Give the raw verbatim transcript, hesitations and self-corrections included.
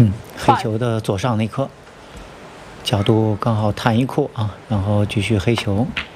嗯，黑球的左上那颗，角度刚好弹一库啊，然后继续黑球。